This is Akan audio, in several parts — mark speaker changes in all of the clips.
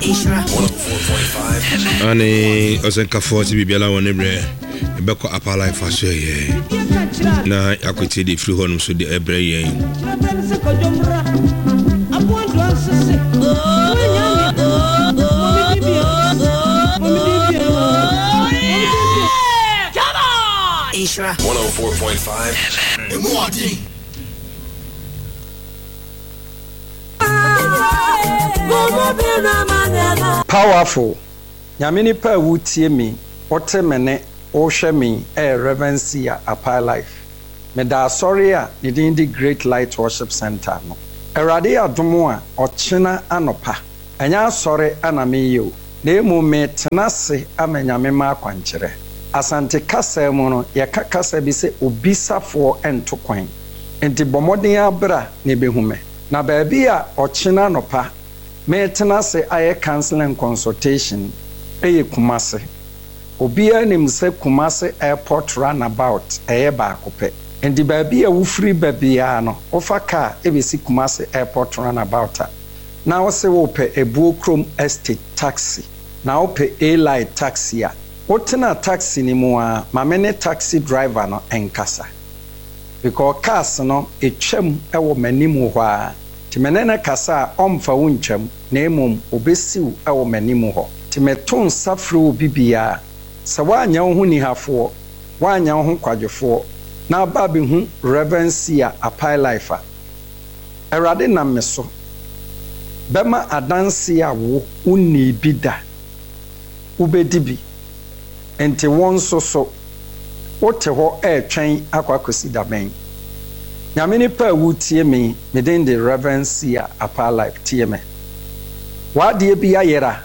Speaker 1: 104.5 ani osenka force bibiala won ebre ebeko apala ifaso ye na akwete de free honum so de ebre yen Ishra 104.5 Emwadi
Speaker 2: Powerful Nyamini pa wutie mi wote mene wo hwe mi Reverend Apa Life me da sorry a ne din di Great Light Worship Center no Erade adomo a ochina anopa anya sorry ana me yo na emu me tenase amanyame ma akwankyere asante kasa mu no ye kasa bi se obisafo ento kwan enti bomoden abra ne behume na baabi a ochina anopa me tenase aye counseling consultation eye Kumase obia nim se Kumase airport runabout eye ba kope endi baabi a wufri baabia no ofa car ebesi Kumase airport runabout na wo se wo pe ebuo krom estate taxi na wo pe A-Light taxi a wotena taxi ni mu a mamene taxi driver no enkasa because cars no etwam ewo manimu ho a timenene kasa omfa wuncham na emom obesiw ewo manimu ho timeton safro bibia se wanya ho ni hafo wanya ho kwadwefo na ba be hu Reverend Apa Life erade na meso bema adanse a wo uni bida ubedibi enti won so wote ho etwen akwakosi daben Nyamini pa wutie mi medin de Reverend Apa Life tie me wade bia yera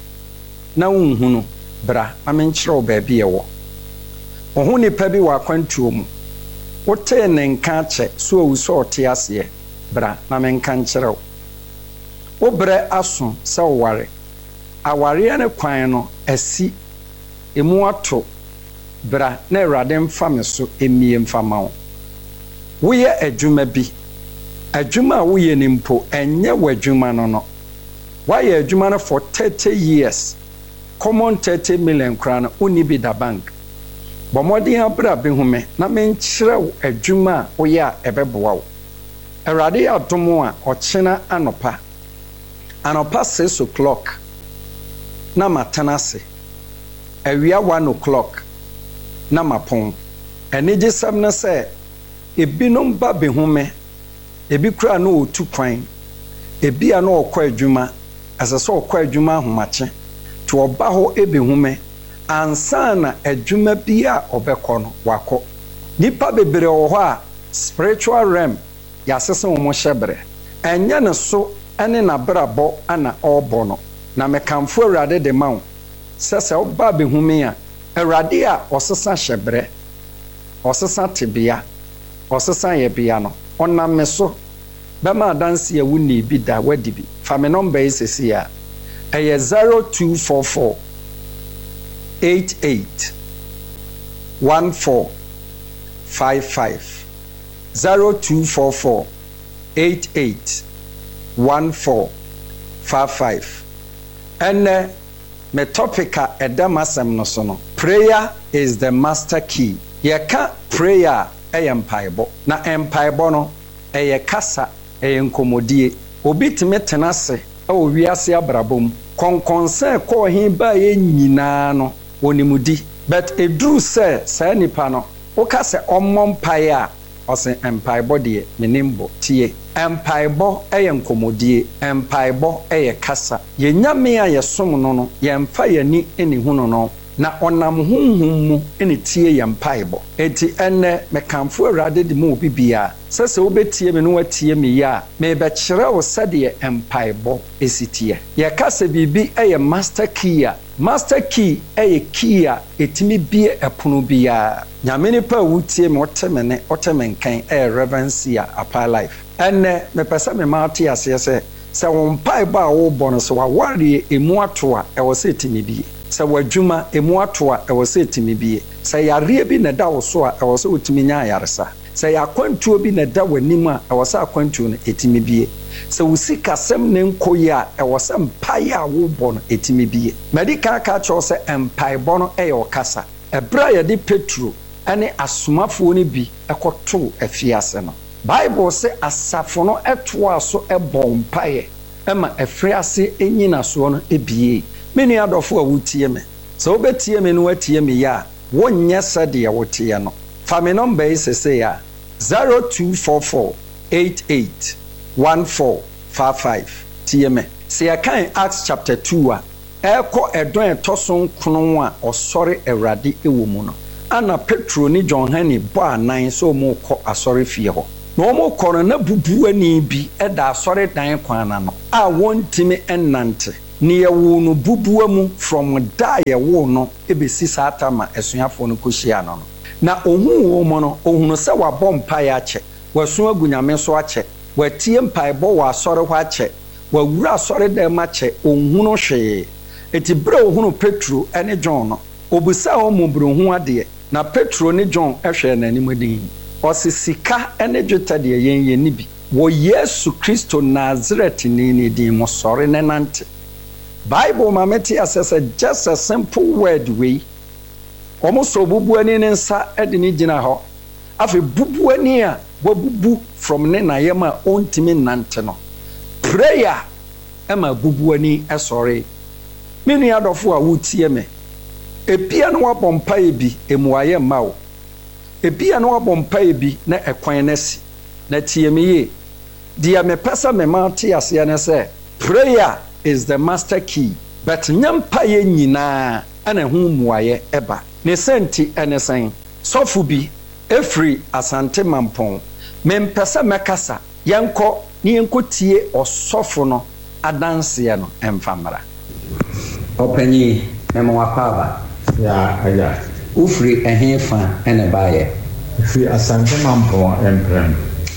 Speaker 2: na unhunu bra amenkyerɛ baabi ewo ohu nipa bi wa kwantuo mu wote ne nka che so awuso ote ase bra na menka nkyerɛ wo bre aso sɛ ware aware ne kwan no asi emu ato bra na Awurade mfa me so emie mfa ma wo woyɛ adwuma bi adwuma a woyɛ ni mpo enye wadwuma no wayɛ adwuma no for 30 years common 30 million crown uni bi da bank bomodin abra be hume na menkyerɛ wo adwuma a woyɛ a ɛbɛboa wo Awurade adomo a ɔkyena anopa 6 o'clock na matenase awia 1 o'clock na mapon enije sam na sɛ ebinom ba be hume ebi kura no otu kwan ebi a no okɔ adwuma asase okɔ adwuma ahomache to oba ho ebe hume ansa na adwuma bi a obɛkɔ no wakɔ nipa bebre wɔ hɔ a spiritual realm yasese wo mo hyebre enye ne so ene na brabɔ ana ɔbɔ no na mekamfo Awurade de ma wo sɛ oba be hume a Awurade a ɔsesa hyebre ɔsesa tebea ɔsesa ye bia no ɔnam me so bɛma danse a wuni bi da wadi bi fa me number isesi a ɛyɛ 0244 88 1455 0244 88 1455 ene me topic a edamasem no so no prayer is the master key yeka prayer empaibo na empaibo no kasa nkomodie obi teme tenase o wiase abrabom konkonse ko hin ba ye nyina no onimudi but edru se nipa no o kase ommompai a ose empaibo de menimbo tie empaibo nkomodie empaibo kasa ye nyame a ye som no ye mfa ye ni eni hunu no na onam hunhum mu ene tie ye mpaibo enti enne mekamfo Awurade de mu bibia sese obetie me no watie me ya me be kyerɛ wo sɛde empaibo esitie ye kasa bibi master key key a etimi bie ɛpono bia nyame ne pa wutie me otemene otemenkan Reverend Apa Life enne me pesa me ma ate ase sɛ wo mpaibo a wo bɔ no so wa ware emu ato a ɛwɔ sɛ etimi bie sɛ wadwuma emu ato a ɛwɔ sɛ etimi bie sɛ yare bi na da wo so a ɛwɔ sɛ otimi nya ayaresa sɛ yɛ akwantuo bi na ɛda w'anim a ɛwɔ sɛ akwantuo no ɛtumi bie sɛ wo sikasɛm ne nkɔ yi a ɛwɔ sɛ mpaeɛ a wobɔ no ɛtumi bie madi ka aka kyerɛw sɛ mpaebɔ no ɛyɛ ɔkasa ɛberɛ a yɛde Petro ne asomafoɔ no bi ɛkɔtoo afiase no Bible sɛ asafo no ɛtoa so ɛbɔ mpaeɛ ɛma afiase ɛnyinasoɔ no ɛbie me nua adɔfo a wotie me sɛ wobɛtie me no watie me yɛ a wonyɛ sɛdeɛ woteɛ no fa me nɔmba yi sesei a 0244881455 tie me sɛ yɛkan Acts chapter 2 a ɛkɔ ɛdɔn ɛtɔ so nkron a ɔsɔre Awurade ɛwɔ mu no ana Petro ne John Henry bɔ anan sɛ ɔmo kɔ asɔre fie hɔ na ɔmo kɔ no na bubuani bi ɛda asɔre dan kwan na no a wɔntimi ɛnante ne yɛwo no bubua mu from da yɛwo no ɛbɛsi saa tama asuafoɔ no kɔhyia no no na ohun wo mo no ohunu sɛ wabɔ mpaeɛ akyɛ waso agu nyame so akyɛ watie mpaebɔ wɔ asɔre hɔ akyɛ wawura asɔre dɛm akyɛ ohunu hwee eti bere ohunu Petro ne John no obusa wɔn mubro ho adeɛ na Petro ne John ɛhwɛ n'anim adin ɔsi sika ne dwetɛ deɛ yɛn ni bi wɔ Yesu Kristo Nazaret ne din mo sɔre ne nante Bible ma meti asese just a simple word way ɔmo so bubuani ne nsa de ne gyina hɔ afi bubuani a wabubu from ne nayam a ontimi nante no prayer ɛma bubuani ɛsɔre me nua adɔfo a wotie me ebia no wabɔ mpae bi emuayɛ ma wo ebia no wabɔ mpae bi na ɛkwan na si na tie me ye dia me pesa me ma te ase ne sɛ prayer is the master key but nyampae nyinaa ana hu muayɛ ɛba ne senti ene sen sɔfo bi efri asante mampɔn mempɛsɛ mɛkasa yɛnkɔ ne yɛnkɔ tie ɔsɔfo no adanseɛ no ɛmfamra ɔpanyi mɛma wakaba
Speaker 3: ya aya
Speaker 2: ufri ɛhefa ene baayɛ
Speaker 3: fi asante mampɔn emprem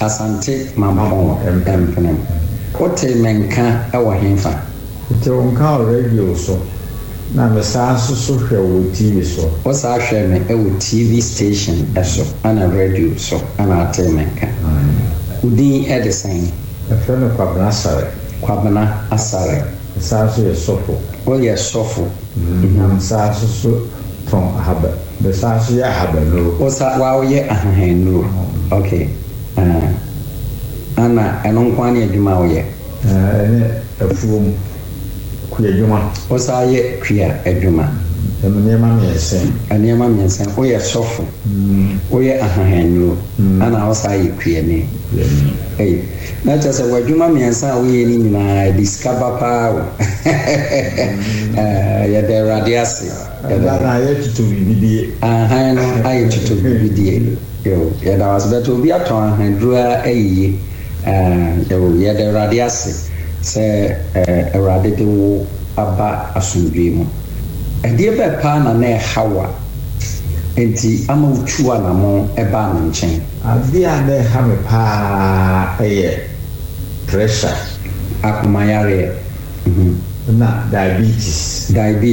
Speaker 2: wote menka ɛwɔ hefa
Speaker 3: te onka radio so na me saa so hwɛ wɔ TV so
Speaker 2: o saa hwɛ me ɛwɔ TV station ɛso ana radio so ana ate menka udin ɛdesan
Speaker 3: ɛfɛ no
Speaker 2: kwabena asare
Speaker 3: saa so yɛ sɔfo
Speaker 2: o yɛ sɔfo
Speaker 3: na saa so tɔn ahaba be saa so yɛ ahaba no
Speaker 2: o saa wa o yɛ ahahan no okay ana ɛno nkwan yɛ adwuma o yɛ
Speaker 3: ɛne afuom kuya adwuma
Speaker 2: o saa yɛ kuya adwuma
Speaker 3: nneɛma
Speaker 2: mmiɛnsa o yɛ sɔfo o yɛ ahahan no ana o saa yɛ kuya ne na kyerɛ sɛ w'adwuma mmiɛnsa a woyɛ ne nyinaa discover paa o yɛde Awurade ase
Speaker 3: yɛde tutu bibidie
Speaker 2: ahan no ayɛ tutu bibidie yɛde awase bɛtɔ obi atɔn ahan duro ayiye yɛde Awurade ase sɛ Awurade de wo aba asomdwee mu ɛdeɛ bɛɛ paa na ɛhawa enti ama wotwu anamo ɛbaa no nkyɛn
Speaker 3: adeɛ a na ɛha me paa ɛyɛ pressure
Speaker 2: akomayareɛ
Speaker 3: na diabetes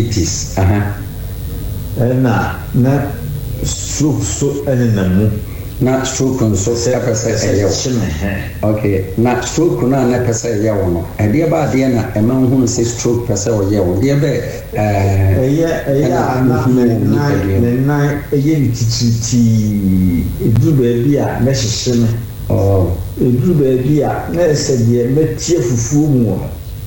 Speaker 3: ɛna na stroke so ɛne na mu
Speaker 2: na stroke nso ɛpɛ sɛ ɛyɛ wo okay na stroke no a na ɛpɛ sɛ ɛyɛ wo no ɛdeɛ ba adeɛ na ɛma nhunu sɛ stroke pɛ sɛ ɔyɛ wo deɛ bɛ
Speaker 3: ɛyɛ a na ne nan ɛyɛ ne titiritii ɛduru baabi a na hyehye me ɛduru baabi a na ɛsɛ deɛ mɛtie fufuo mu wɔ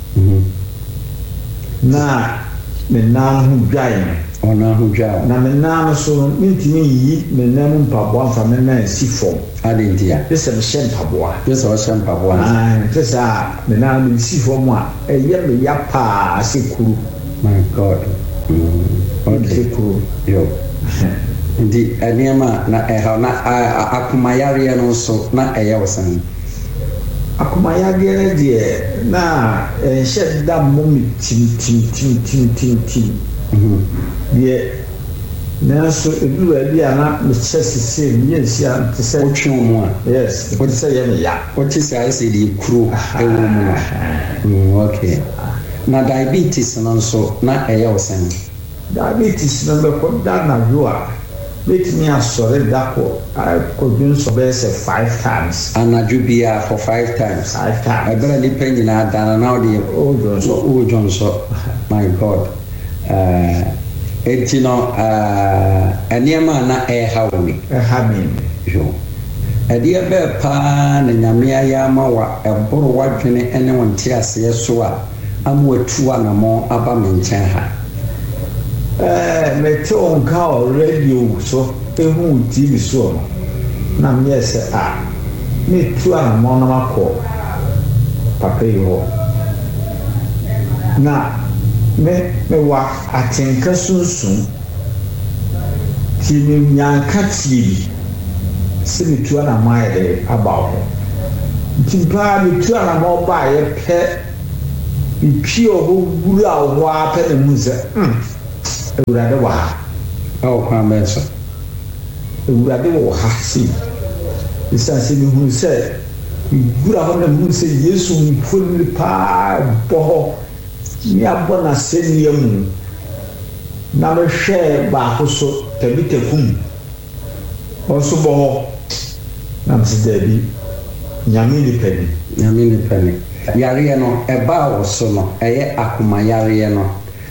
Speaker 3: na me nan ho dwae me na me nan so ntimi yi me nan mpaboa mfa me nan si fom
Speaker 2: adentia
Speaker 3: pese me hyɛ mpaboa pese a me nan me si fom a ɛyɛ me ya paa se kuru
Speaker 2: my god
Speaker 3: se kuru
Speaker 2: yo ndi eniema na ɛha na akomayareɛ no so na ɛyɛ wosan
Speaker 3: akomayareɛ deɛ na ɛhyɛ da mo me tim deɛ nanso edura bi a na me kyɛ sisi me nsia te sɛ
Speaker 2: otwe mu a
Speaker 3: yes te sɛ yɛ me ya
Speaker 2: ote sɛ ayɛ sɛ de kuro ɛwɔ mu okay na diabetes no nso na ɛyɛ wosan
Speaker 3: diabetes no bɛkɔ da na do a let me asọrọ dako akọdun sọ bẹẹ sẹ 5 times.
Speaker 4: Anadwo bia for 5 times.
Speaker 3: 5 times.
Speaker 4: Ẹbẹrẹ nipa nyinaa dana na ọdi ojo nsọ. My God. Eti no nneɛma na ɛha wo ni.
Speaker 3: Ɛha mi.
Speaker 4: Yo. Ɛdeɛ bɛɛ paa na nyame ayɛ ama wa ɛboro wadwene ne wɔn nte aseɛ so a ama watu anamɔ aba me nkyɛn ha.
Speaker 3: Mete onka o radio so ehu TV so no na me say me tu anamɔ na makɔ papa yi hɔ na me wa atenka sunsun ti me nyanka tie se me tu anamɔ ayɛ de aba hɔ nti pa me tu anamɔ ba yɛ pɛ ipi o wura hɔ apɛ na mu sɛ Ewurade wɔ ha.
Speaker 4: Kwan bɛn so.
Speaker 3: Ewurade wɔ ha si. Esan se mi hu sɛ wura hɔ na mu sɛ Yesu mfoni paa bɔ hɔ. Ni abɔ na sɛ nneɛmu. Na mehwɛ baako so tabitakum. Ɔso bɔ hɔ. Na msi dabi. Nyame ni pɛni.
Speaker 4: Nyame ni pɛni. Yareɛ no ɛbaa wɔ so no ɛyɛ akoma yareɛ no.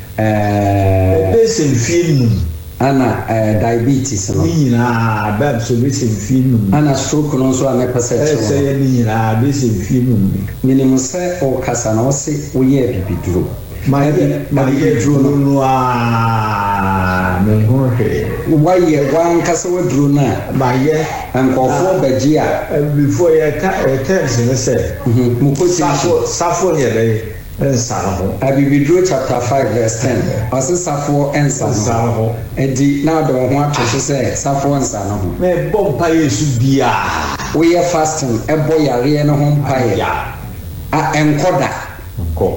Speaker 3: Bɛsɛ mfie num.
Speaker 4: Ana diabetes no.
Speaker 3: Ni nyinaa bɛb so bɛsɛ mfie num.
Speaker 4: Ana stroke no nso a mepɛ sɛ kyerɛ.
Speaker 3: Ɛsɛ yɛ ni nyinaa bɛsɛ mfie num.
Speaker 4: Minim sɛ ɔkasa na ɔse woyɛ bibiduro.
Speaker 3: Mayɛ duro no a me ho hwɛ.
Speaker 4: Wayɛ wankasa waduro no a.
Speaker 3: Mayɛ.
Speaker 4: Nkɔfoɔ bagye a.
Speaker 3: Before yɛ terms ne sɛ. Safo yɛ dɛ.
Speaker 4: Abibiduro chapter 5 verse 10. Ɔse safoɔ ɛnsa no ho. Edi na ɔde wɔn ho ato so sɛ safoɔ nsa no ho.
Speaker 3: Mɛ bɔ mpa Yesu bia.
Speaker 4: Woyɛ fasting ɛbɔ yareɛ no ho mpaeɛ. Ɛnkɔda.
Speaker 3: Nkɔ.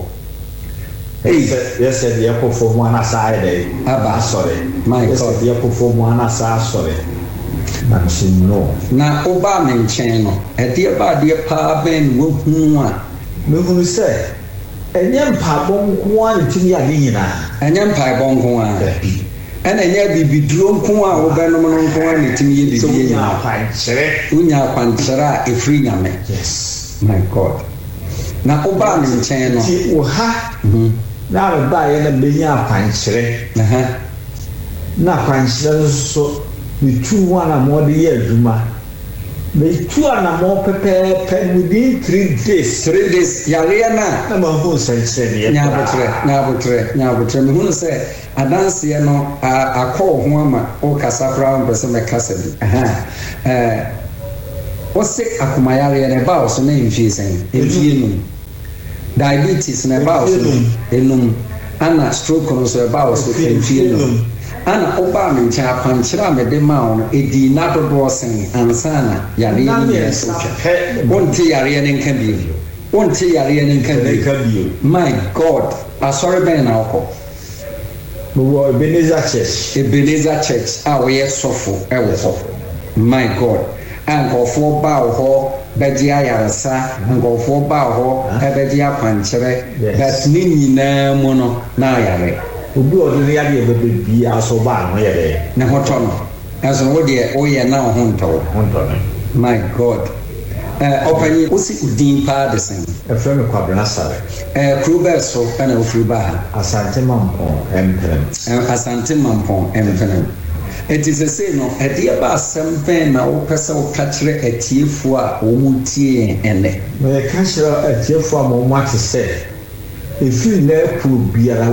Speaker 3: Yɛsɛ deɛ kɔ fam anasa ayɛ dɛ.
Speaker 4: Aba
Speaker 3: asɔre.
Speaker 4: My God.
Speaker 3: Yɛsɛ deɛ kɔ fam anasa asɔre. Na nsi no.
Speaker 4: Na ɔbaa me nkyɛn no ɛdeɛ baadeɛ paa bɛn no wɔhunu a.
Speaker 3: Mehunu sɛ ɛnyɛ mpaebɔ nko a ne tumi ade nyinaa.
Speaker 4: Ɛnyɛ mpaebɔ nko a. Ɛna ɛnyɛ bibiduro nko a wobɛnom no nko a ne tumi yɛ bibie nyinaa. Wonya akwankyerɛ a ɛfiri nyame.
Speaker 3: Yes.
Speaker 4: My God. Na ɔbaa me nkyɛn no.
Speaker 3: Nti wɔ ha. Na mebaeɛ na bɛnya akwankyerɛ. Na akwankyerɛ no so metu ho anamɔ de yɛ adwuma. Metu anamɔ pɛpɛɛpɛ within 3 days.
Speaker 4: 3 days yareɛ na
Speaker 3: ma ho nsɛnkyerɛnneɛ.
Speaker 4: Nyabotrɛ mehunu sɛ adanseɛ no akɔ wo ho ama wokasa koraa mpɛ sɛ mɛkasa bi. Wose akoma yareɛ no ɛbaa wo so na ɛmfie sɛn. Ɛmfie num. Diabetes no ɛbaa wo so ɛnum. Ana stroke no so ɛbaa wo so ɛmfie num. Ana ɔbaa me nkyɛn akwankyerɛ a mede maa wo no ɛdi na dodoɔ sen ansa na yareɛ no nyɛ so twa. Wonte yareɛ no nka bio. Wonte yareɛ no nka bio. My God, asɔre bɛn na wokɔ.
Speaker 3: Mewɔ Ebenezer Church a wɔyɛ sɔfo ɛwɔ hɔ. My God, a nkɔfoɔ baa wo hɔ bɛgye ayaresa, nkɔfoɔ baa wo hɔ ɛbɛgye akwankyerɛ, but ne nyinaa mu no na ayare. Obi ɔde ne yadeɛ bɛbɛ bia so baa no yɛ dɛ.
Speaker 4: Ne ho tɔ no. Ɛso wo deɛ woyɛ na wo ho ntɔ. My God. Ɔpanyin wosi udin paa de sɛn.
Speaker 3: Ɛfrɛ me Kwabena Sare.
Speaker 4: Kuro bɛɛ so ɛna wofiri baa ha.
Speaker 3: Asante
Speaker 4: Mampɔn Ɛmpɛnɛm. Eti sese no ɛdeɛ ba asɛm bɛn na wopɛ sɛ woka kyerɛ atiefoɔ a wɔn tie ɛnɛ.
Speaker 3: Mɛka kyerɛ atiefoɔ a wɔn ate sɛ efiri na ekuro biara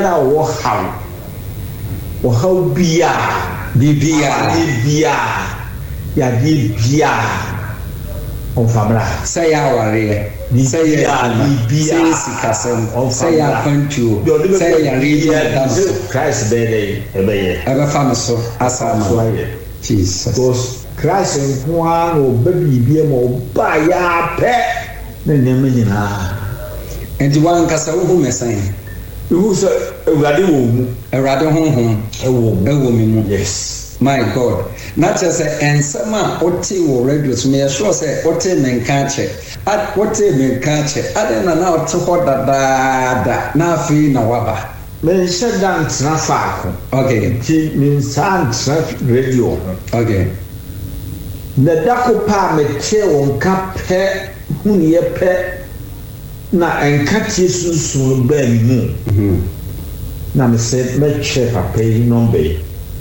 Speaker 3: wɔhaw biara yadeɛ biara ɔnfamra.
Speaker 4: Sɛ yɛ awareɛ, sɛ yɛ sikasɛm, sɛ yɛ akwantuo, sɛ yɛ yareɛ bi ɛda no so.
Speaker 3: Christ bɛyɛ
Speaker 4: ɛbɛfa no so asa ama Jesus.
Speaker 3: Because Christ nko ara na ɔba biribi ma ɔba yɛ apɛ na nneɛma nyinaa.
Speaker 4: Enti wankasa wohu mɛsɛn.
Speaker 3: Ihu sɛ Awurade wɔ mu.
Speaker 4: Awurade honhom ɛwɔ me mu.
Speaker 3: Yes.
Speaker 4: My God. Na kyerɛ sɛ ɛnsɛm a wote wɔ radio so meyɛ sure sɛ wote me nka kyɛ. Wote me nka kyɛ. Adɛn na wote hɔ dadaada na afei na waba.
Speaker 3: me shut down traffic.
Speaker 4: Okay.
Speaker 3: Me sound traffic radio.
Speaker 4: Okay.
Speaker 3: Na dako pa me che won ka pe huniye pe na enka tie sunsun ba mi mu. Na me se me che papa yi nombe.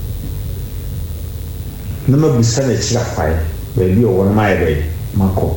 Speaker 3: Na ma bisa na chira kwai. Ba bi o won mai be mako.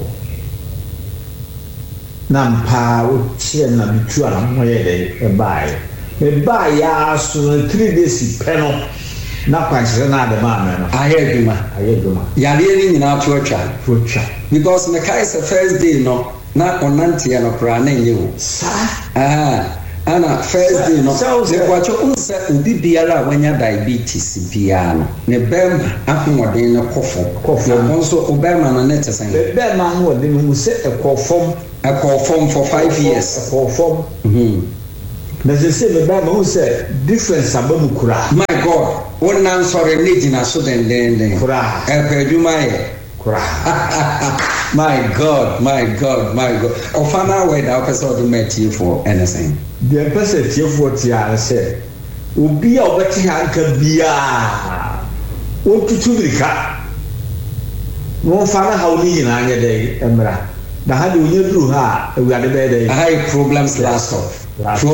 Speaker 3: Na mpa o tie na bitu ala mo ye de e bai. Me bai ya so 3 days pe no. Na kwanhyere na de ma me no. Ayeduma.
Speaker 4: Yare ni nyina to atwa. Because me kai se first day no na onante ya no kra na nye wo. Ana first day no. Se kwacho unse obi biara wanya diabetes biara no. Ne bem ahoden ne kofo. No so obema na net sen.
Speaker 3: Bem ahoden mu se ekofom
Speaker 4: for 5 years.
Speaker 3: Ekofom. Na se se bem mu se difference abamu kura.
Speaker 4: My God. One man sorry need na so den
Speaker 3: kura.
Speaker 4: Epeduma ye.
Speaker 3: Kura.
Speaker 4: My God. Ofana we da person do meti for anything.
Speaker 3: The person tie for tie say obi a obeti hanka bia o tutu birika no fana hawli nyina anya dey emra da ha de onye duru ha awuade be dey
Speaker 4: high problems last off.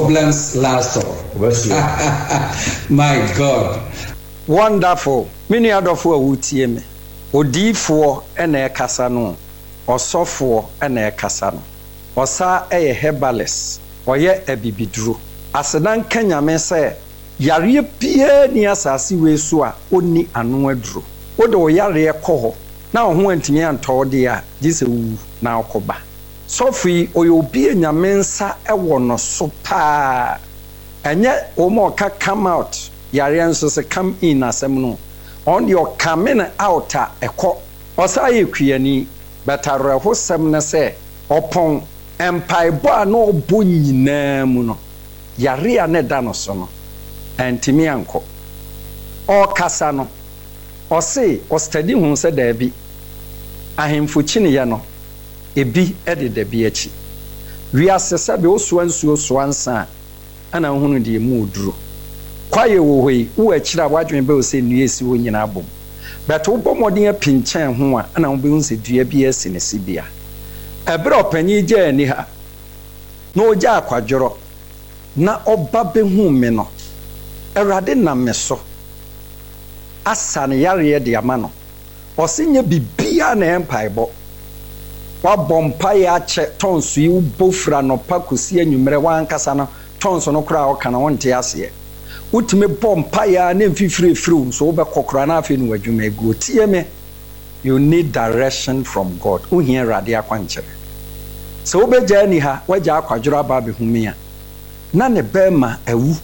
Speaker 4: My God.
Speaker 2: Wonderful. Many adofo awutie me. Odifo ene ekasa no. Osofo ene ekasa no. Osa eye herbalist. Oye ebibiduro. Asedan kanyame se yare pie ni asase we so a oni anu aduro. Wode o yare ekoho na wo ho antimi antode a gise wu na akoba. Sofi oyobi nyame nsa ewo no so pa. Enye o mo ka come out yare nso se come in asem no. On your coming out a eko. Osa ye kwiani betare ho sem ne se opon empaibo a no obo nyina mu no. Yare a ne da no so no. Antimi anko. O kasa no. O se o study hu se da bi. Ahemfo chine ye no. Ebi edede bi achi wi asesa be osuan nsa ana hunu de mu duro kwaye wo hoi wo akira wadwen be o se nua esi wo nyina abom but wo bomoden apinchen ho a ana wo be unse dua bi esi ne sibia ebere opanyi gya ani ha na ogya akwadworo na oba be hu me no Awurade na me so asa ne yare de ama no osinye bibia na empaibo wa bompa ya che tonso yi bofra no pakosi anwumere wankasa no tonso no kura o kana wonte ase utime bompa ya na mfifire firu so wo be kokora na afi no wadwuma egu tie me. You need direction from God. Uhia Awurade akwanchere so wo be jani ha waja akwadworo aba be humia na ne bema awu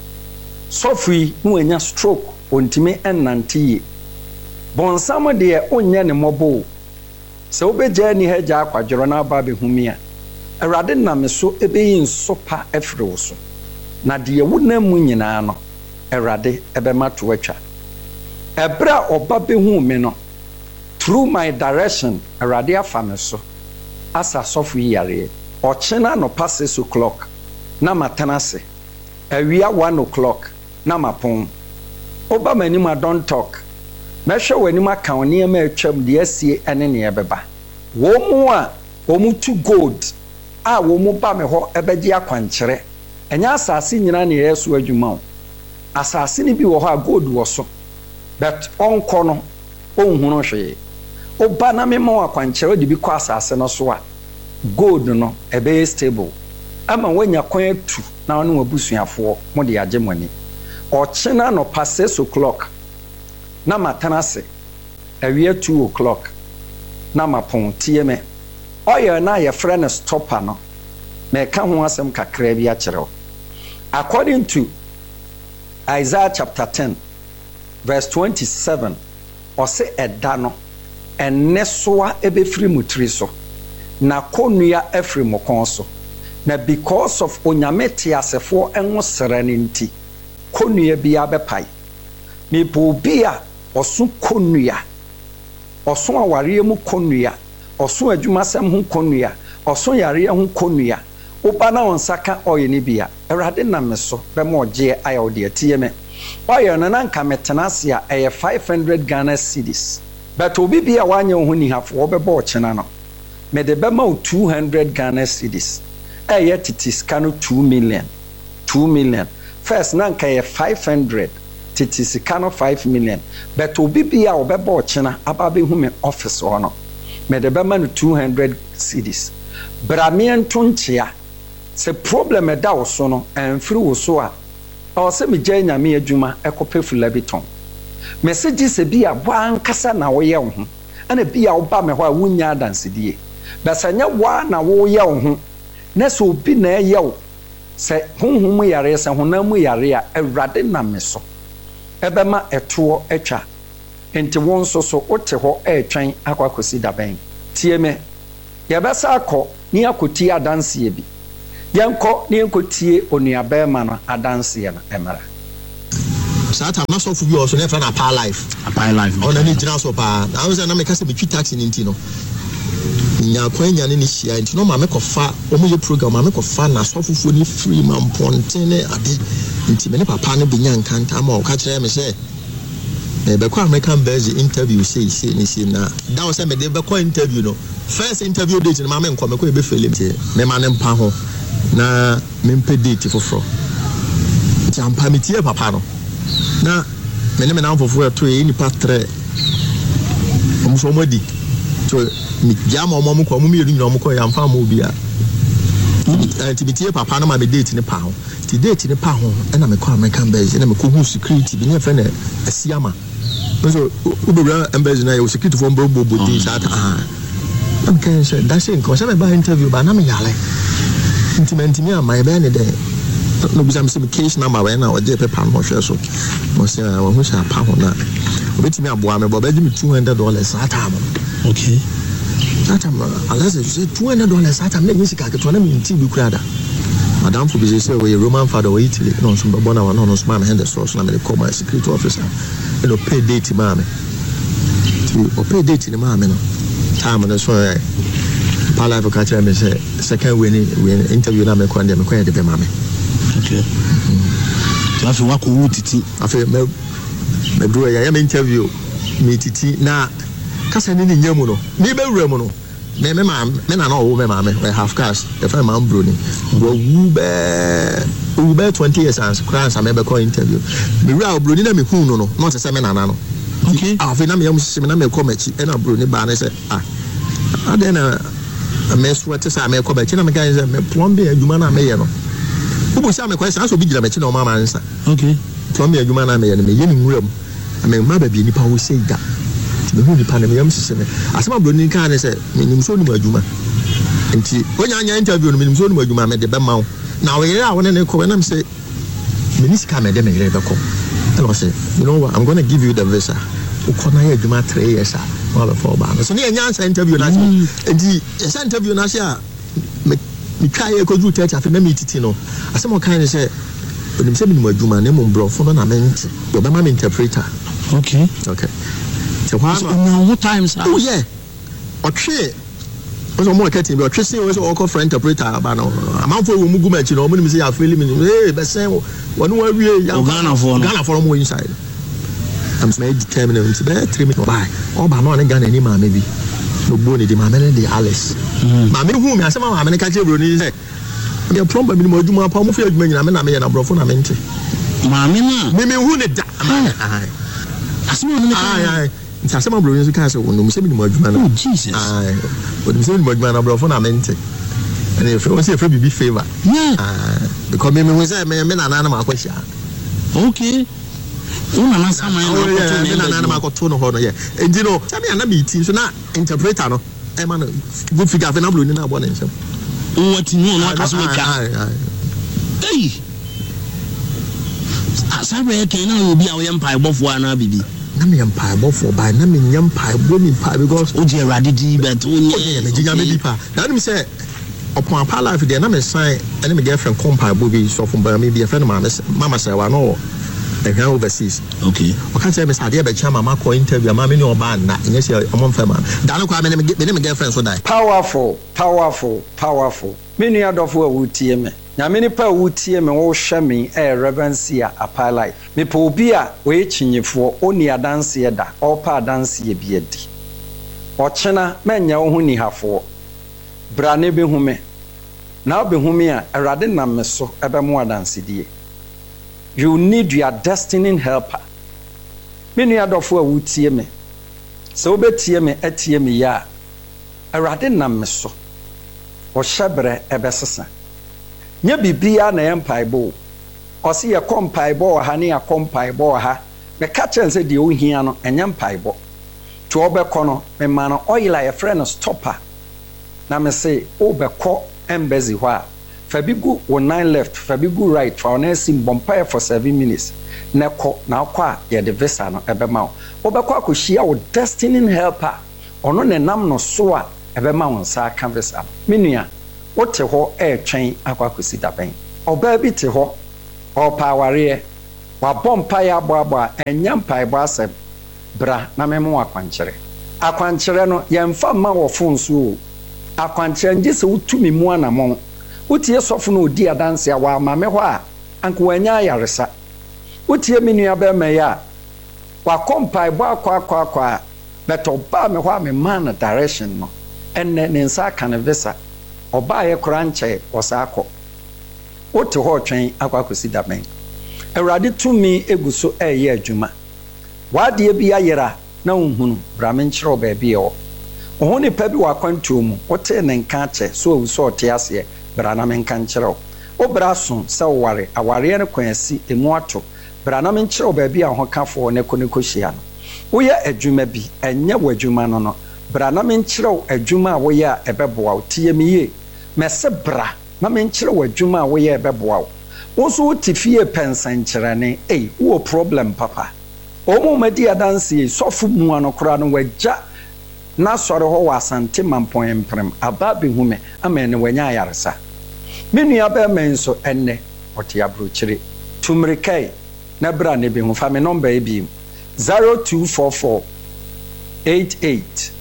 Speaker 2: sofri no anya stroke ontime ennantie bonsam de onye ne mobo. So obeja ni haja akwadworo na aba be humia Awurade na me so ebeyi nsopa efre so na de wuna mu nyina no Awurade ebema to atwa ebra oba be hu me no through my direction Awurade afa me so asa sofu yare ochena no pass 6 o'clock na matanase awia 1 o'clock na mapon oba manima don't talk. Mesha wani makawani ema etwam de asie ene ne ebeba wo mu a wo mu to gold a wo mu ba me ho ebeji akwankyere enya asase nyina ne yeso adwuma o asase ni bi wo ho a gold wo so but onko no onhunu hwe oba na me ma akwankyere de bi kwa asase no so a gold no ebe stable ama wanya kwan atu na wonu wabusuafo mo de age moni ochena no pass 6 o'clock na matanase awia 2 o'clock na mapon tie me oye na ye friend stopper no me ka ho asem kakra bi a kire. According to Isaiah chapter 10 verse 27 ose eda no enesoa ebefiri mutri so na konua efiri mokon so na because of onyamete asefo enwo serane nti konua bi abepai me po bia osu konua osu aware mu konua osu adwumasem hu konua osu yare hu konua woba na on saka oil ni bia Awurade na me so be mo gye aya wo de tie me oil no na nka metena ase a eye 500 Ghana cedis but obi bia wanye ho ni hafo wo be bo chena no me de be ma 200 Ghana cedis eye titis kanu 2 million first na nka eye 500 titis kanu 5 million but obi bia wo be bo chena aba be hu me office ho no me de be ma 200 cedis bramian tonchia se problem da wo so no amfiri wo so a o se me gya nyame adwuma ekope fulabiton message se bia bo ankasa na wo ye wo ho ana bia wo ba me ho a wunya dansedie basanya wa na wo ye wo ho na so obi na ye wo se honhom yare se honam yare a Awurade na me so ebema eto etwa enti won so wote ho etwan akwakosi daben tie me yɛbɛsa akɔ ni akɔtie adanseɛ bi yɛnkɔ ni yɛnkɔtie onuabɛɛma no adanseɛ no ɛmara
Speaker 5: saa tam na sɔfo bi ɔso ne fa na pa life ɔna ne gyina so pa na wo sɛ na meka sɛ metwi taxi ne nti no nya kwan nya ne ne hyia nti no ma mekɔfa ɔmo yɛ program ma mekɔfa na sɔfofoɔ ne free ma mpɔnten ne ade nti me ne papa no benya nkanta ma ɔka kyerɛ me sɛ bɛkɔ American Base interview say na da wo sɛ me de bɛkɔ interview no first interview date no ma me nkɔ me kɔ ebe fele me ma ne mpa ho na me mpe date foforo jampa me tie papa no na me ne me na foforo to e nipa 3 omo so mo di to me jama omo mo kɔ mo me yɛ nyina omo kɔ ya mfa mo bia ti me tie papa no ma me date ne pa ho ti date ne pa ho na me kɔ American Base na me kɔ hu security bi ne fa na asiama so ubewura embassy na yo security for mbobo bodi sa ta am kan say that say nko say me ba interview ba na me yale intimate am my be ne de no bi sam case number we na o je paper no hwe so mo say wa hu sha pa ho na obetimi aboa me bo ba gi me $200 sa ta mo okay that time unless you say $200 sa ta me nyi sika ke to na me nti bi kura da madam for business say we Roman father we Italy no so bo na wa no so ma me hand the source na me call my security officer no pay date mama to pay date ni mama no time no so pala for catch me say second we interview na me kwa de be mama okay so afi wa ko titi afi me bro ya me interview me titi na kasa ni nyamu no ni be wura mu no me na no me mama we half cash the friend man bro ni go ube 20 years and crans am be call interview me real bro ni na me hu no not say me nana no okay afi na me yam sisi me na me call machi e na bro ni ba na say ade na me sweat say me call machi na me kan say me plumber adwuma na me ye no ubo say me question so bi gira machi na o mama ansa okay plumber adwuma na me ye no me ye ni nwura mu me ma ba bi nipa wo say da me hu nipa na me yam sisi me asema bro ni kan say me nim so ni adwuma nti onya interview no me nim so ni adwuma me de be ma now we are when they come and say Minisca me dem be ko and I say you know what I'm going to give you the visa ukona ya juma 3 years all before ba so ne anya interview na and the interview na say me try e ko ju church afi me titi no asem o kan say onim say me adwuma na mo brofo no na me nti do be ma me interpreter okay so what times oh yeah okay so mo kati be otwe say we so call friend interpreter ba no amanfo wo mugu machi no mo nim say afeli me be say wonu wa wie ya Ghana for mo inside I'm so determined to be 3 minutes by o ba no ne Ghana ni ma me bi no bo ni di ma me ne di Alice ma me hu me asema ma me ne ka che bro ni say me plumber mi mo adwuma pa mo fi adwuma nyina me na me ye na brofo na me nte ma me na me hu ne da asema me ne ka asema bro ni ka say no me say me mo adwuma na Jesus but me say me adwuma na brofo na me nte and if you say for be favor because me say me na na ma kwahia okay una na sama na ma ko to no ho no yeah and no tell me na meeting so na interpreter no e ma no go figure fe na bro ni na abo na nsem what you know aka so ka hey asabe ke na obi a wo yempa ibofo ana bibi na me yempa ibofo ba na me yempa ibomi pa because o je radidi but o nye me jinya me bipa na me say upon pa life there na me sign and me girlfriend compa bobi so from ba me be friend mama say wa no e kan overseas okay o kan say me say dey be chama mama call interview mama me no ba na enye say o mon fema da no kwa me girlfriend so die powerful
Speaker 2: me nua dɔfo a wotie me nyame nipa a wotie me wo hwɛ me reverence a Apart Life me pa obi a we chinyefo oni adanse da ɔpa adanse bi adi ɔkyena menya wo hu ni hafo bra ne be hu me na be hu me a awrade nam me so ebe mo adanse die. You need your destiny helper. Me nua dɔfo a wotie me sɛ wobetie me atie me ya awrade nam me so ɔhyɛbrɛ ɛbɛsesa nye bibia na yɛmpaibo ɔse yɛ kɔmpaibo ha ne yɛ kɔmpaibo ha me ka kyɛn sɛ deɛ ohia no ɛnyɛ mpaibo to ɔbɛkɔ no me ma no oil a yɛfrɛ no stopper na me se wobɛkɔ embassy hɔ a fa bi gu wo 9 left fa bi gu right fa ona si bompae for 7 minutes na kɔ na akɔ a yɛde visa no ɛbɛma wo wobɛkɔ akɔhyia wo destiny helper ɔno ne nam no so a ɛbɛma wo nsa aka visa me nua wote hɔ ɛtwɛn akɔ akɔsi dabɛn ɔbaa bi te hɔ ɔpa awareɛ wabɔ mpaeɛ aboabɔ a ɛnyɛ mpaebɔ asɛm bra na memo akwankyerɛ no yɛmfa ma wɔ fon so o akwankyerɛ ngye sɛ wotumi mu anamɔn wotie sɔfo no odi adanse a wama me hɔ a anka wanya ayaresa wotie me nua bɛma yɛ a wakɔ mpaebɔ akɔ a bɛtɔ ba me hɔ a me ma no direction no ɛnɛ ne nsa aka ne visa ɔbaa yɛ kora nkyɛ ɔsa akɔ wote hɔ twɛn akɔ akɔsi dabɛn awurade tumi egu so ɛyɛ adwuma wadeɛ bi ayera na nhunu bra me nkyerɛ baabi ɛwɔ ɔho nipa bi wakwantuo mu wote ne nka kyɛ so owu so ɔte aseɛ bra na me nka nkyerɛ wo bra so sɛ woware awareɛ no kwan asi emu ato bra na me nkyerɛ baabi a ho kafoɔ ne kɔ hyia no woyɛ adwuma bi ɛnyɛ wɔ adwuma no bra na me nkyerɛ adwuma a woyɛ a ɛbɛboa wo tie me yie mɛse bra na me nkyerɛ adwuma a woyɛ ɛbɛboa wo wo so wote fie pɛnsɛnkyerɛne wo problem papa ɔmo madi adanse sɔfo mu ano kora no wagya na sɔre hɔ wɔ asante mampɔn mprem aba behu me ama ne wanya ayaresa me nua bɛma nso ɛnnɛ ɔte abrokyire tumrikai na bra ne behu fa me number bi 0244 88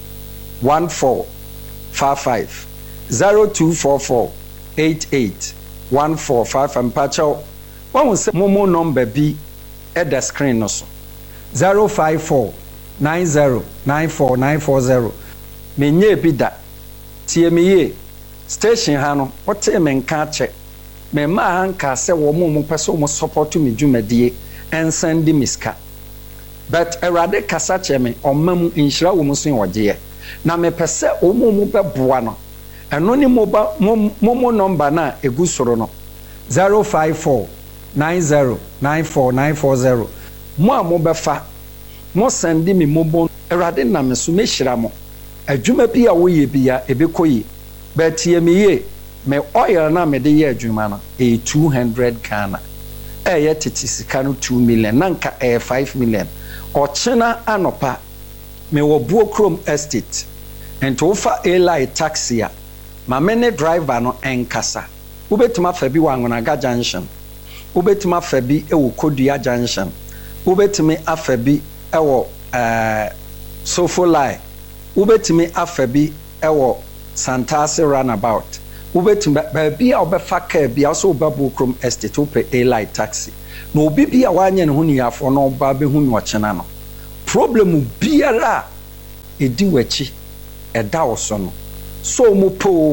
Speaker 2: 1455 0244 88 1455 mpakyɛw wɔn sɛ momo number bi at the screen no so 054 90 94 940 menye bi da tie me ye station ha no wote me nka kyɛ me ma hanka sɛ wo mo pɛsɛ mo support me dwumadie ensend miska but erade kasa kyɛ me ɔmam nhyira wo mo so wɔgyeɛ na me pɛsɛ wo mo bɛboa no ɛno ne mo number na egu soro no 054 90 94 940 mo a mo bɛfa mo sende me mobo erade na me so mehyira mo adwuma bi a woyɛ bia ebekɔyi betie me ye me oil na me de yɛ adwuma no 200 Ghana ɛyɛ tete sika no 2 million nanka 5 million ɔkyena anopa me wɔ Buokrom estate ento wofa Eli taxi a ma me ne driver no enkasa wobetuma fa bi wɔ Angonaga junction wobetuma afa bi ɛwɔ Kodua junction wobetumi afa bi ɛwɔ Sofolai wobetumi afa bi ɛwɔ Santase runabout wobetumi baabi a wobɛfa car bi a so Buokrom estate wopɛ Eli taxi na obi bi a wanyɛ ne ho niafo no ba behu me ɔkyena no problem biara edi wachi ɛda wo so no so mo po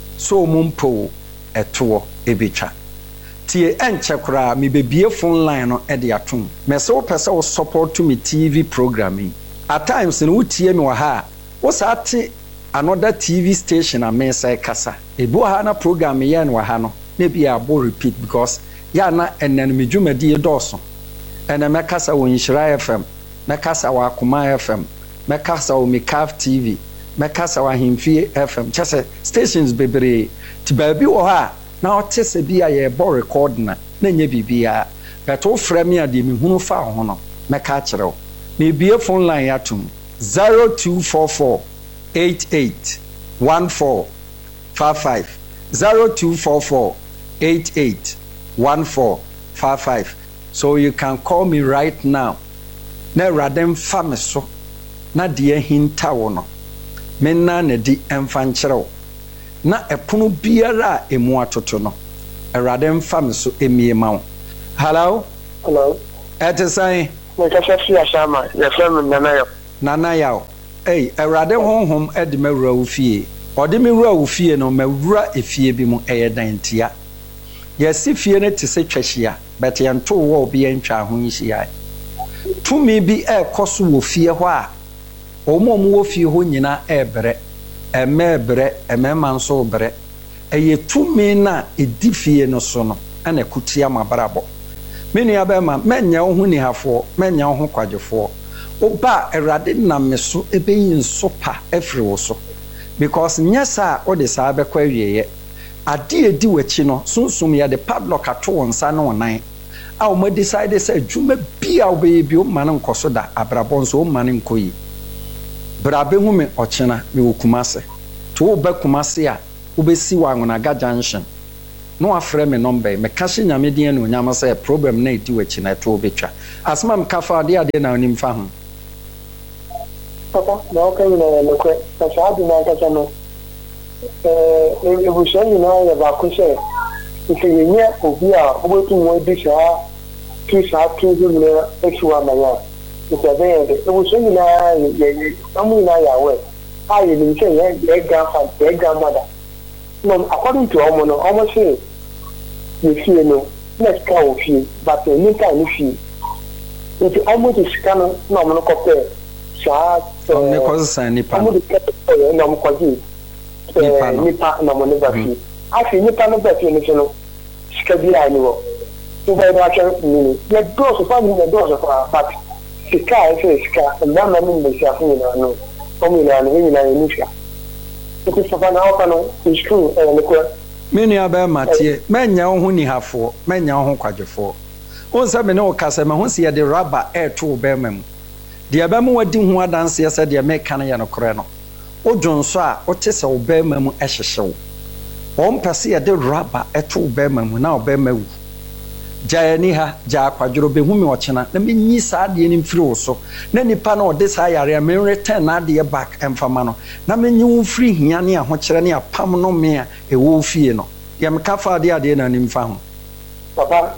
Speaker 2: ɛtoɔ ebetwa tie ɛnkyɛ koraa me bebie phone line no ɛde atom mɛsɛ wo pɛsɛ wo support to me TV programming at times no wotie me wɔ ha wo saa te another TV station a me sɛ kasa ebi wɔ ha na program yɛ no wɔ ha no na bi abo repeat because ya na ɛnɛ no me dwumadi dɔɔso ɛnɛ mɛkasa wɔ Nhyira FM mɛkasa wɔ Akoma FM mɛkasa wɔ Mikaf TV mɛkasa wɔ Ahemfie FM kyɛsɛ stations bebree ti baabi wɔ ha na ɔte sɛ bi a yɛbɔ record na nyɛ bibia bɛto frɛ me a de me hunu fa ho no mɛka kyerɛ wo me bie phone line atum 0244 88 1455 0244 88 1455 so you can call me right now na radem fa me so na de hinta wo no menna na di emfa nkyerɛ wo na ɛpono biara a emu atoto no Awurade mfa me so emie ma wo. Hello. Ɛte
Speaker 6: me kasa fi ashama ya fam
Speaker 2: nana yaw Awurade honhom ɛde mawura wo fie. Ɔde me wura wo fie no mawura efie bi mu ɛyɛ dantia. Yɛsi fie no te sɛ twahia, but yɛnto wo obi yɛntwa ho nhia. Tumi bi ɛkɔ so wɔ fie hɔ a ɔmo wɔ fie hɔ nyina ɛbrɛ, ɛmɛbrɛ, ɛmɛma nso brɛ. Ɛyɛ tumi na ɛdi fie no so no ɛna kutia mabrabɔ. Me nua bɛma mɛnya wo ho nihafoɔ, mɛnya wo ho kwadwofoɔ. Oba Awurade nam me so ɛbɛyi nso pa ɛfiri wo so. Because nyasa o de saa bɛkɔ awieyɛ. Ade edi w'akyi no sunsum yɛ de padlock ato wɔn nsa ne wɔn nan. A wɔn decide sɛ adwuma bi a wɔbɛyɛ bi o ma ne nkɔ so da abrabɔ nso o ma ne nkɔ yi. Brabe hu me ɔkyena me wɔ Kumase. To wo ba Kumase a wo bɛsi wɔ Angonaga junction. No afrɛ me number me ka hye nyame din ne onyama sɛ problem na edi w'akyi na to wo betwa. Asma me ka fa ade na onim fa ho.
Speaker 6: Papa, na okay na lekwe. Na saadi na kasa no. Ebushani na ya ba ko se. Ife yenye obi a obetu mo di saa tu na exua na ya. Ife be ye. Ebushani na ye amu na ya we. Ayi ni se ye grandmother. No, according to omo no, omo say you feel no. Let's go feel, but you need to feel. If almost is kind of no mo compare.
Speaker 2: Ne kosa nipa
Speaker 6: amu de na mo kwaji nipa na mo ne ba fi afi nipa no ba fi ne no sika bi ai ni wo to ba da ka ni ye do so fa ni do so fa but sika ai sika na na mi me sha fu na no o mi na ni na ni sika to so fa na o ka no is true ne ko
Speaker 2: me nua ba matie manya wo ho ni hafo manya wo ho kwadwefo on sa me ne o kasa me ho se ye de rubber to ba mam de abam wadi ho adanse ya sɛ de meka no yɛ no korɛ no odwonso a wote sɛ obɛma mu ɛhyehyew ɔmpɛse yɛ de rubber ɛto obɛma mu na obɛma wu jaani ha ja akwadworo behu me ɔkyena na menyi saa de ni mfiri wo so na nipa na ɔde saa yare a men return na de back emfama no na menyi wo mfiri hia ne ahokyere ne apam no me a ɛwɔ fie no yɛ meka fa de na nimfa ho
Speaker 6: papa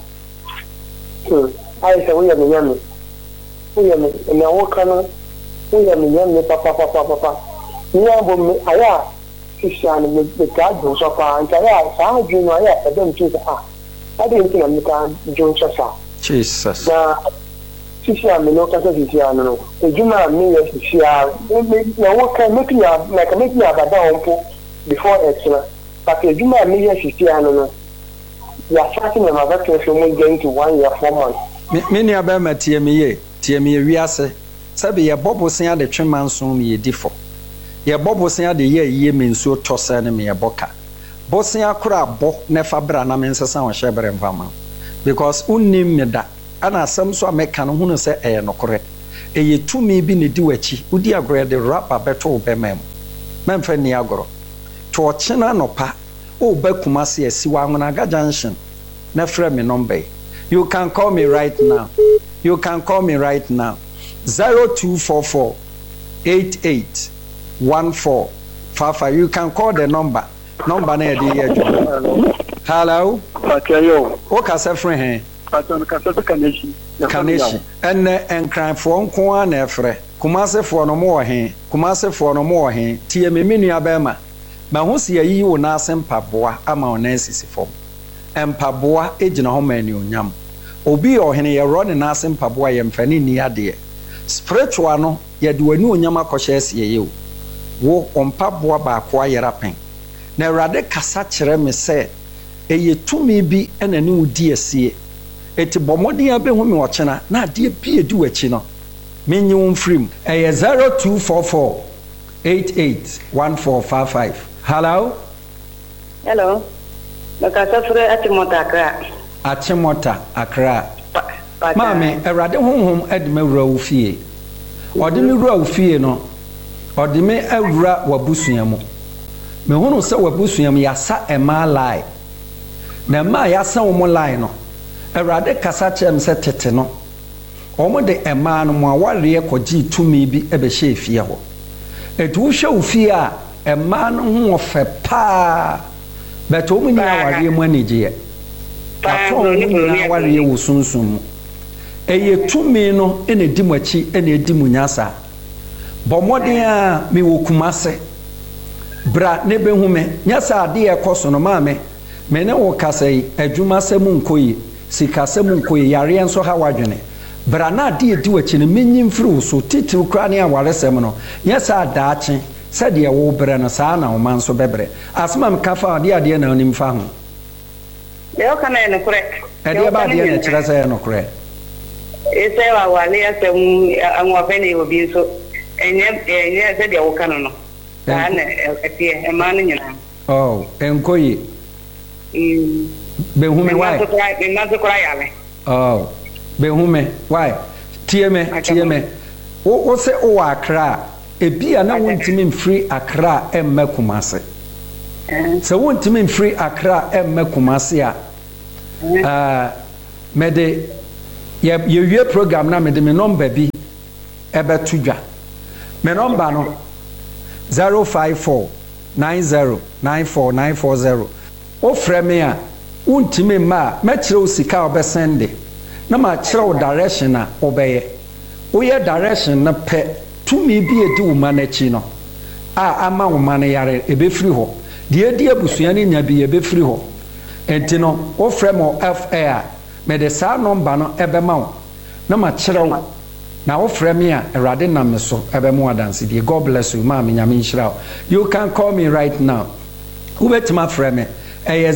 Speaker 6: ai sɛ wo yɛ me nyame na wokana uya minyane papa nyambo me aya sishane me ka jo so pa ntaya sa ju no aya edem tu sa ade nti na me ka jo so sa
Speaker 2: Jesus
Speaker 6: na sishane no ka sa sishane no ejuma me ya sishane na woka make ya like make ya bada onpo before extra but ejuma me ya sishane no ya starting na vacation mo going to 1 year 4 months
Speaker 2: me ni aba matie me ye tie me wiase sabe ye bobosen ade twema nso me yedifo ye bobosen ade ye yiye me nso tosa ne me yeboka bosen akora abo ne fa bra na me nsesa wo hyebre mfama because unnim me da ana asem so ameka no hunu se eye nokore eye tumi bi ne di wachi udi agro de rapa beto bemem memfa ni agro to ochena nopa o ba Kumase asi wa Angonaga junction na frɛ me number. You can call me right now. 0244 881455. You can call the number. Number na dey here. Hello.
Speaker 6: Akayo.
Speaker 2: O ka se frɛ he? Kaneshi. Enne enkranfo nko a na efrɛ. Kumasefo no mo wɔ he. Tie me nua ba ma. Ma ho se yi wo na asempaboa ama ona asisifo. Empaboa ejina ho mani onyam. Obi ohene ye ro ne na asempaboa ye mfani ni ade. Spiritual no ye de wani onyam akɔhye asie ye wo ompaboa ba ko ayera pen. Na Awurade kasa kyerɛ me sɛ eye tumi bi ena ne wudi asie. Eti bomodi abehu me wɔkyena na ade bi edi wachi no. Menyi wo mfrim. Eye 0244 881455. Hello.
Speaker 7: Nakasafre Atimota Accra.
Speaker 2: Atimota Accra. Mame, Awurade honhom edme wura wo fie. Ode me wura wo fie no. Ode me awura wabusua mu. Me hunu se wabusua mu yasa ema lai. Na ma yasa wo mo lai no. Awurade kasa kyerem se tete no. Omo de ema no mo aware kogi tumi bi ebe hye fie ho. Etu wo hwe wo fie a ɛmaa no ho ɔfɛ paa bɛtɛ wɔn nyinaa awareɛ mu anigyeɛ afɔ wɔn nyinaa awareɛ wɔ sunsun mu ɛyɛ tumi no ɛna edi mu akyi ɛna edi mu nyasa bɔ mmɔden a mi wɔ kumase bra ne bɛ hu me nyasa adeɛ ɛkɔ so no maame mɛ ne wɔ kasa yi adwuma sɛ mu nkɔ yi sika sɛ mu nkɔ yi yareɛ nso ha wadwene bra na adeɛ edi wɔ akyi no menyi mfiri wo so titiri kura ne awaresɛm no nyasa adaakye sɛdeɛ wo brɛ no saa na wo ma nso bɛbrɛ asɛm a meka fa adeɛ na onim fa ho
Speaker 7: deɛ ɔka na yɛ nokorɛ
Speaker 2: ɛdeɛ ba adeɛ na ɛkyerɛ sɛ yɛ nokorɛ
Speaker 7: ɛsɛ wawale asɛm ahoɔfɛ ne obi nso ɛnyɛ sɛdeɛ woka no no saa na ɛteɛ ɛmaa no nyinaa
Speaker 2: ɛnkɔ yi bɛhume wae
Speaker 7: mema nso kora yale
Speaker 2: bɛhume wae tie me wo sɛ wowɔ akra a ebi a na wontumi mfiri akra a ɛmmɛ kumase sɛ wontumi mfiri akra a ɛmmɛ kumase a mede yɛwie program na mede me nɔmba bi ɛbɛto dwa me nɔmba no 05490949440 wofrɛ me a wontumi mma a mɛkyerɛ wo sika a wobɛsɛnde na makyerɛ wo direction a wobɛyɛ woyɛ direction no pɛ tumi bi edi wo ma n'akyi no a ama wo ma no yare ebɛfiri hɔ deɛ edi abusua ne nya bi ebɛfiri hɔ enti no wofrɛ mo fa a mede saa nɔmba no ɛbɛma wo na makyerɛ wo na wofrɛ me a awurade nam me so ɛbɛmo adansedie god bless you ma me nyame nhyira wo you can call me right now wobɛtumi afrɛ me ɛyɛ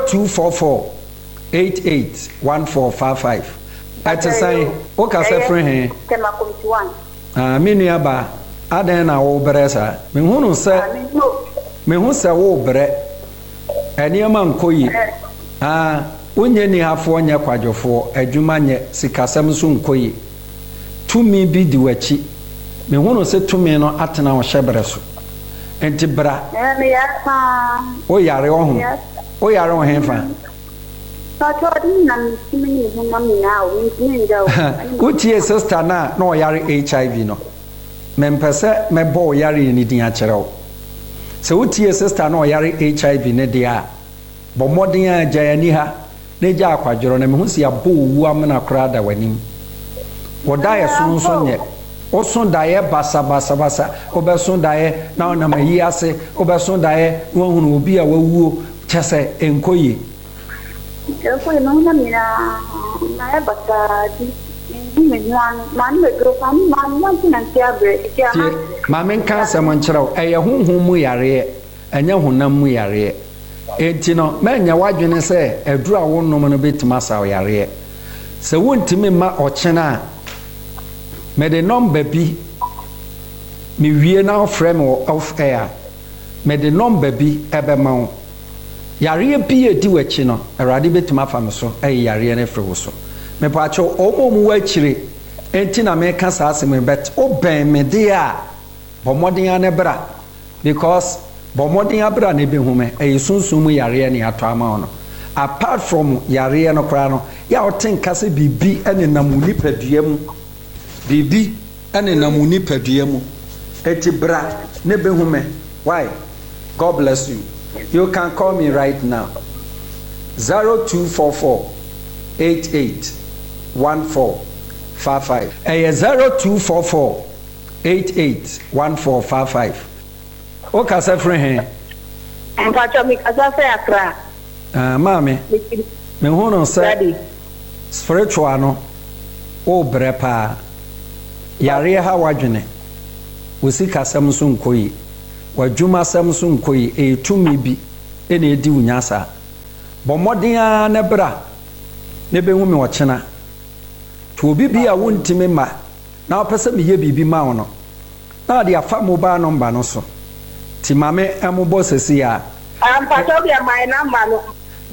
Speaker 2: 0244881455 ɛte sɛn wokasɛ frɛ he me nuaba adɛn na wobrɛ saa mehu sɛ wobrɛ ɛnneɛma nkɔ yi wonyɛ nihafoɔ nyɛ kwadwofoɔ adwuma nyɛ sikasɛm nso nkɔ yi tumi bi di w'akyi mehu no sɛ tumi no atena wo hyɛbrɛ so enti bra woyare wo ho woyare wo hefa wotie sister na ɔyare HIV no mempɛ sɛ mɛbɔ wo yare ne din akyerɛ wo sɛ wotie sister na ɔyare HIV ne deɛ a bɔ mmɔden a gya ani ha na gya akwadworɔ na mehu si abɔ owu amena koraa da w'anim wɔda yɛ so nso nyɛ woso daeɛ basabasabasa wobɛso daeɛ na wonam ayi ase wobɛso daeɛ na wahunu obi a wawuo kyɛ sɛ ɛnkɔ yie maame nka asɛm nkyerɛ wo ɛyɛ honhom mu yareɛ ɛnyɛ honam mu yareɛ enti no mɛnyɛ w'adwene sɛ aduru a wonom no bɛtumi asa wo yareɛ sɛ wontumi mma ɔkyena a mede nɔmba bi mewie na wofrɛ me wɔ off air mede nɔmba bi ɛbɛma wo yareɛ bi edi w'akyi no awurade bɛtumi afa me so ɛyɛ yareɛ no afiri wo so mepaakyɛw ɔmo mu w'akyire enti na meka saa asɛm bɛt wobɛn me deɛ a bɔ mmɔden a ne bra because bɔ mmɔden abra ne bɛhu me ɛyɛ sunsum mu yareɛ ne atɔ ama wo no apart from yareɛ no koraa no yɛ a wote nka sɛ biribi ɛne nam wo nipadua mu biribi ɛne nam wo nipadua mu eti bra ne bɛhu me why god bless you you can call me right now 0244881455 ɛyɛ 0244881455 o kasa frɛ he
Speaker 7: mpacho mi kasa frɛ akra
Speaker 2: maame me hu no sɛ spiritual no o brɛ paa yare ha wadwene wosi kasɛm so nkɔ yi wadwuma asɛm so nkɔ yi ɛtumi bi ɛna edi wo nyasa bɔ mmɔden a ne bra ne bɛhu me ɔkyena to obi bi a wontimi ma na wopɛ sɛ meyɛ biribi ma wo no na ɔde afa mobile number no so ti mame ɛmobɔ sɛsi a
Speaker 7: mpacho bi my number no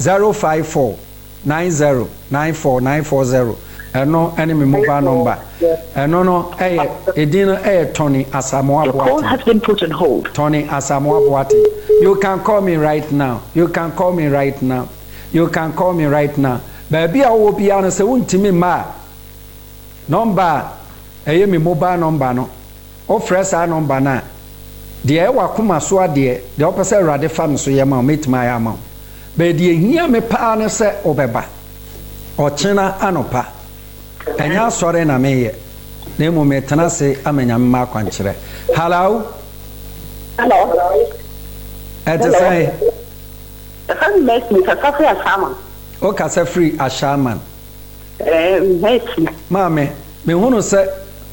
Speaker 2: 05490949440 ɛno ɛne me mobile number ɛno no ɛyɛ edin no ɛyɛ Tony Asamoah Boateng. The call has been put on hold. Tony Asamoah Boateng. You can call me right now. You can call me right now. You can call me right now. Baabi a wo bia no sɛ wontimi ma number ɛyɛ me mobile number no ofrɛ saa number na deɛ ɛwɔ akoma so adeɛ deɛ ɔpɛ sɛ awurade fa no so yɛ ma wo mɛtumi ayɛ ama wo bɛɛ deɛ hia me paa ne sɛ ɔbɛba ɔkyena anɔpa ɛnyɛ asɔre na meyɛ na mmom metena ase ama nyame ma akwankyerɛ hello ɛte sɛ wokasa firi ashaman maame mehunu sɛ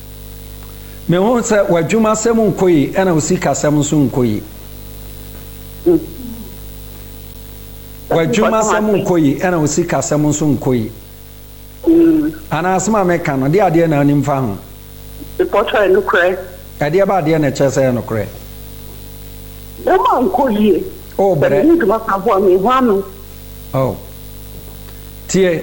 Speaker 2: w'adwuma sɛm nkɔ yi ɛna wo sikasɛm nso nkɔ yi w'adwuma sɛm nkɔ yi ɛna wo sikasɛm nso nkɔ yi anaasɛm a meka no deɛ adeɛ na anim fa ho ɛdeɛ ba adeɛ na ɛkyerɛ sɛ yɛ nokorɛ tie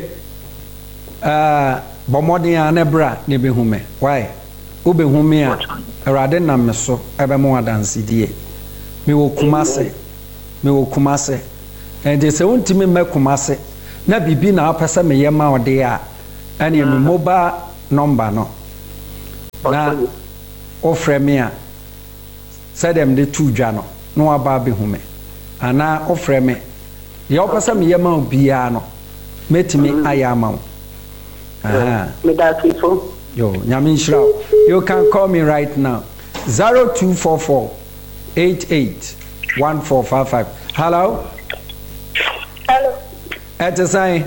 Speaker 2: bɔ mmɔden a ne bra ne bɛhu me wae wobɛhu me a awurade nam me so ɛbɛma wadansedie mewɔ kumase ɛnti sɛ wontimi mmɛ kumase na biribi na wopɛ sɛ meyɛ ma wo deɛ a ɛneɛ me mobile number no na wofrɛ me a sɛdeɛ mede to dwa no na waba bɛhu me anaa wofrɛ me deɛ wopɛ sɛ meyɛ ma wo biara no mɛtumi ayɛ ama wo yo nyame nhyira wo. You can call me right now 0244 88 1455. Hello. At the sign.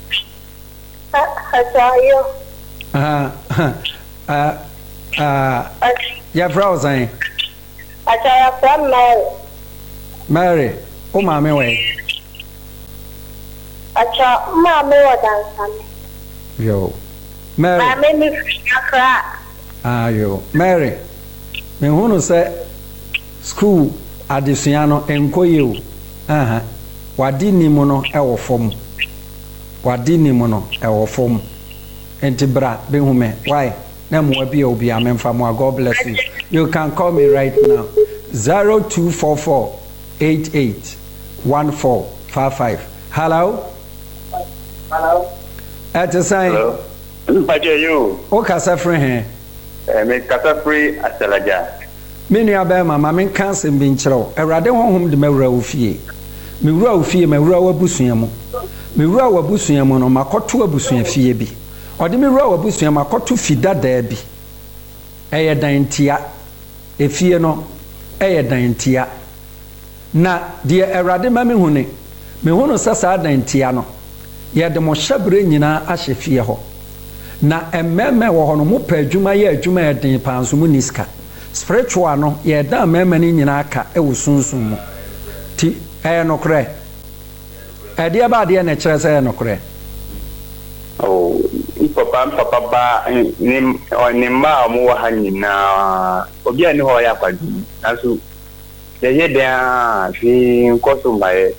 Speaker 2: Yeah, frozen. Mary. Oh, mammy, way. Yo, Mary. Yo, Mary. Me who say school adesiano enkoye o. Wadi ni mo no e wo fom. Wadi ni mo no e wo fom. Enti bra be hu me. Why? Na mo abi obi amemfa mo. God bless you. You can call me right now. 0244 88 1455. Hello. Hello. At the sign.
Speaker 8: Hello. Mpaje you.
Speaker 2: O kasa free he.
Speaker 8: Me kasa free Aselaja.
Speaker 2: Me nua ba mama me kanse bi nkyerɛw. Awurade honhom de mawura wo fie. Me wura wo fie, mawura wo abusua mu. Me wura wo abusua mu no makoto abusua fie bi. Ɔde me wura wo abusua makoto fida daa bi. Ɛyɛ dantia. Efie no ɛyɛ dantia. Na de Awurade ma me hune. Me hunu sasa dantia no. Yɛde mo hyɛbrɛ nyinaa ahyɛ fie hɔ na mmɛmɛ wɔ hɔ no mo pɛ adwuma yɛ adwuma ɛden panso mu niska spiritual no yɛda mmɛmɛ no nyinaa ka ɛwɔ sunsun mu ti ɛyɛ nokorɛ ɛdeɛ ba adeɛ na ɛkyerɛ sɛ ɛyɛ nokorɛ
Speaker 8: papa ba ne mma a mo wɔ ha nyinaa obi a ne hɔ yɛ akwadu nanso yɛyɛ dɛn a fi nkɔ so mmayɛ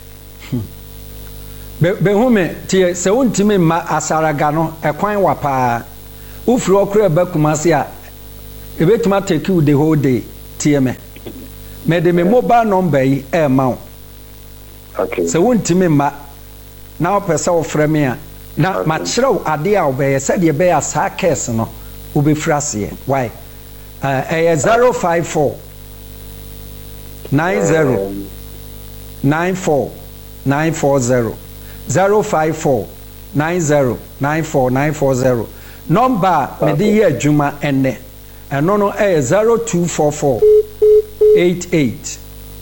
Speaker 8: Behume tie se wontimi ma asaraga no ekwan wa paa ufiri okura ba kumase a ebetuma take you the whole day tie me de me mobile number yi e ma wo okay se wontimi ma na opese wo frɛ me a na ma kyerɛw ade a obeye se de be ya sa case no obefrase why 054 90 94 940 054 90 94 940 number me de ye adwuma enne eno no 0244 88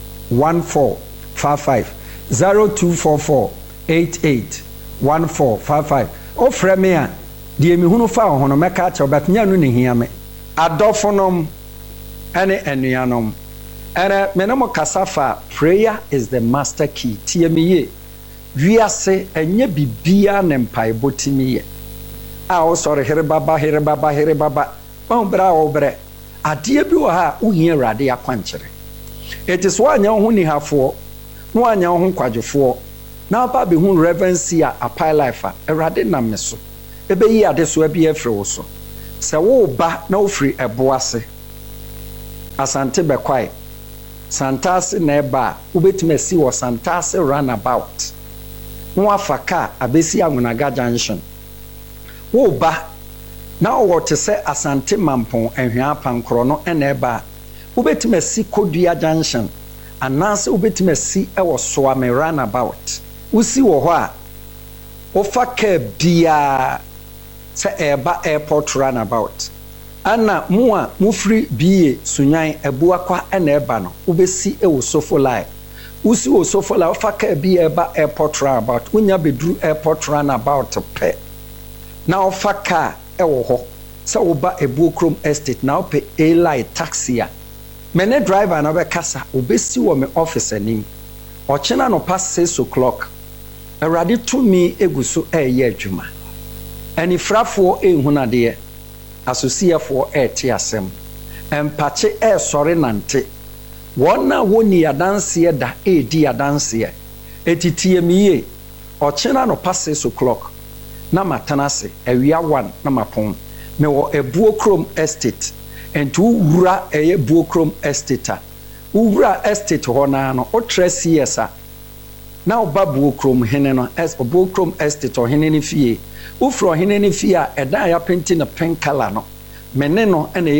Speaker 8: 1455 0244 88 1455 o frɛ me a de mi hunu fa ho no meka cha obetnya no ne hia me adɔfonom ene enuanom ene me no kasafa prayer is the master key tie me ye wiase enye bibia ne mpai botimi ye a wo sɔre here baba on bra wo bre ade bi wo ha wo hia Awurade akwankyere etis wo anya ho ni hafo no anya ho kwadwefo na ba be hu reverence a apai life a Awurade nam me so ebe yi ade so abi afre wo so se wo ba na wo firi ebo ase asante bekwai santase na eba wo betime si wo santase runabout no afaka abesi Amunaga junction wo ba na wo te se asante mampon ehwea pankro no ena eba
Speaker 2: wobɛtumi asi Kodua Junction anaasɛ wobɛtumi asi ɛwɔ Soame roundabout wosi wɔ hɔ a wofa kaa biara sɛ ɛba airport roundabout ana mo a mofiri bie Sunyan Abuakwa ɛna ɛba no wobɛsi ɛwɔ Sofolai wosi wɔ Sofolai wofa kaa biara ɛba airport roundabout wonya bɛduru airport roundabout pɛ na wofa kaa ɛwɔ hɔ sɛ woba Ebuokrom estate na wopɛ A-Light taxi a mene driver na bɛkasa obɛsi wɔ me office anim ɔkyena no past 6 o'clock Awurade tumi egu so ɛyɛ adwuma anifrafoɔ ɛnhunadeɛ asosiefoɔ ɛte asɛm empakye ɛsɔre nante wɔn a wɔni adanseɛ da ɛdi adanseɛ ɛtitie miye ɔkyena no past 6 o'clock na matanase awia 1 na mapon me wɔ Ebuokrom estate enti wura ɛyɛ Ebuokrom estate a wura estate hɔ na no otrɛ CS a na oba Ebuokrom hene no Ebuokrom estate ɔhene ne fie wofrɔ ɔhene ne fie a ɛdan ya penti na pink color no mene no ɛna